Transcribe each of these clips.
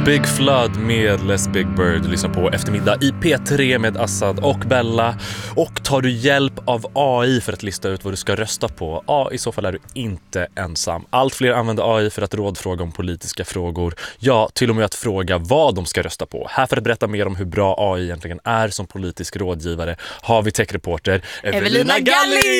Big Flood med Les Big Bird. Du lyssnar på Eftermiddag i P3 med Assad och Bella. Och tar du hjälp av AI för att lista ut vad du ska rösta på? Ja, i så fall är du inte ensam. Allt fler använder AI för att rådfråga om politiska frågor. Ja, till och med att fråga vad de ska rösta på. Här för att berätta mer om hur bra AI egentligen är som politisk rådgivare har vi techreporter Evelina Galli!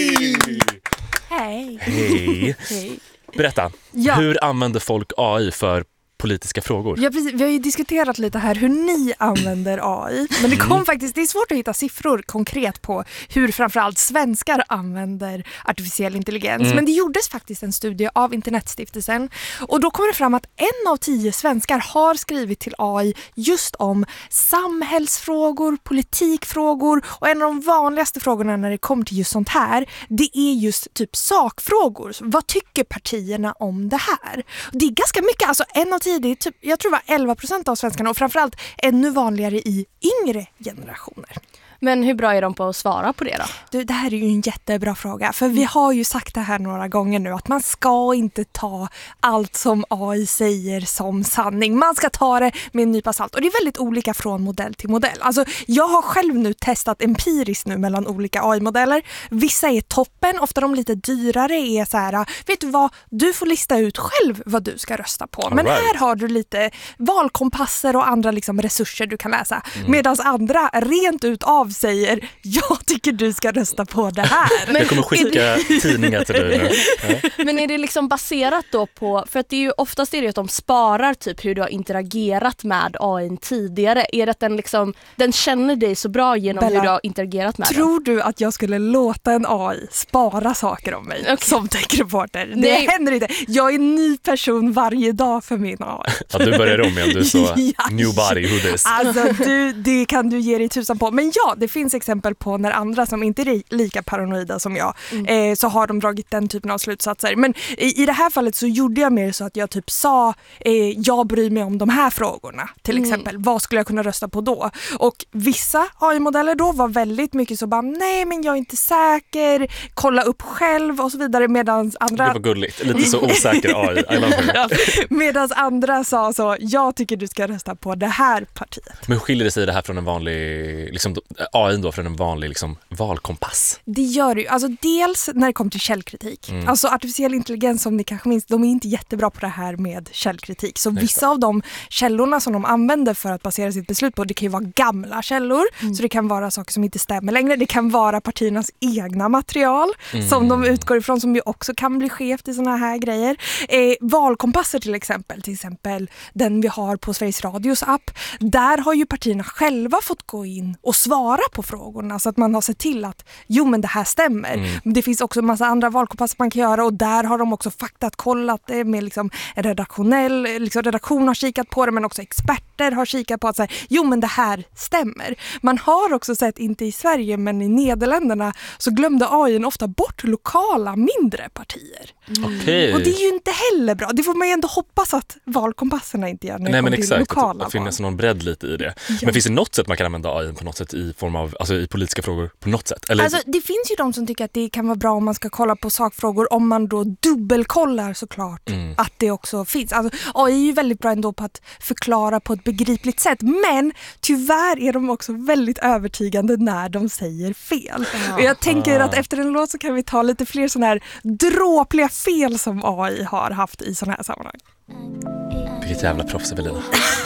Hej! Hej! Hej. Berätta, hur använder folk AI för politiska frågor? Ja, precis. Vi har ju diskuterat lite här hur ni använder AI. Men det kom faktiskt, det är svårt att hitta siffror konkret på hur framförallt svenskar använder artificiell intelligens. Men det gjordes faktiskt en studie av Internetstiftelsen. Och då kommer det fram att 1 av 10 svenskar har skrivit till AI just om samhällsfrågor, politikfrågor. Och en av de vanligaste frågorna när det kommer till just sånt här, det är just typ sakfrågor. Så vad tycker partierna om det här? Det är ganska mycket, alltså 1 av 10, det är typ, jag tror det var 11% av svenskarna och framförallt ännu vanligare i yngre generationer. Men hur bra är de på att svara på det då? Du, det här är ju en jättebra fråga. För vi har ju sagt det här några gånger nu. Att man ska inte ta allt som AI säger som sanning. Man ska ta det med en nypa salt. Och det är väldigt olika från modell till modell. Alltså, jag har själv nu testat empiriskt nu mellan olika AI-modeller. Vissa är toppen. Ofta de lite dyrare är så här. Vet du vad? Du får lista ut själv vad du ska rösta på. Men här har du lite valkompasser och andra liksom resurser du kan läsa. Medan andra rent ut av säger, jag tycker du ska rösta på det här. Jag kommer skicka tidningar till dig nu. Ja. Men är det liksom baserat då på, för att det är ju oftast är det att de sparar typ hur du har interagerat med AI tidigare. Är det att den känner dig så bra genom Bella, hur du har interagerat med den? Tror du att jag skulle låta en AI spara saker om mig som techreporter? Det händer inte. Jag är en ny person varje dag för min AI. Ja, du börjar om igen, du är så new body, who this? Alltså, det kan du ge dig tusan på. Men ja, det finns exempel på när andra som inte är lika paranoida som jag så har de dragit den typen av slutsatser. Men i det här fallet så gjorde jag mer så att jag typ sa jag bryr mig om de här frågorna. Till exempel, vad skulle jag kunna rösta på då? Och vissa AI-modeller då var väldigt mycket så bara, nej men jag är inte säker, kolla upp själv och så vidare, medan andra... Det var gulligt, lite så osäker AI, I love her. Medan andra sa så, jag tycker du ska rösta på det här partiet. Men hur skiljer det sig det här från en vanlig liksom, AI då, från en vanlig liksom, valkompass? Det gör det ju. Alltså dels när det kommer till källkritik. Alltså artificiell intelligens, som ni kanske minns, de är inte jättebra på det här med källkritik. Så vissa av de källorna som de använder för att basera sitt beslut på, det kan ju vara gamla källor. Så det kan vara saker som inte stämmer längre. Det kan vara partiernas egna material som de utgår ifrån, som ju också kan bli skevt i såna här grejer. Valkompasser till exempel den vi har på Sveriges Radios app. Där har ju partierna själva fått gå in och svara på frågorna, så att man har sett till att men det här stämmer. Det finns också en massa andra valkompasser man kan göra, och där har de också kollat det med liksom en redaktion har kikat på det, men också experter har kikat på att säga, men det här stämmer. Man har också sett, inte i Sverige men i Nederländerna, så glömde AI ofta bort lokala mindre partier. Okay. Och det är ju inte heller bra. Det får man ju ändå hoppas att valkompasserna inte gör när det kommer till lokala val. Det finns någon bredd lite i det. Ja. Men finns det något sätt man kan använda AI på något sätt i form av, alltså i politiska frågor på något sätt? Eller? Alltså det finns ju de som tycker att det kan vara bra om man ska kolla på sakfrågor, om man då dubbelkollar såklart att det också finns. Alltså AI är ju väldigt bra ändå på att förklara på ett begripligt sätt, men tyvärr är de också väldigt övertygande när de säger fel. Och jag tänker att efter en låt så kan vi ta lite fler sådana här dråpliga fel som AI har haft i sådana här sammanhang. Vilket jävla proffs, Evelina.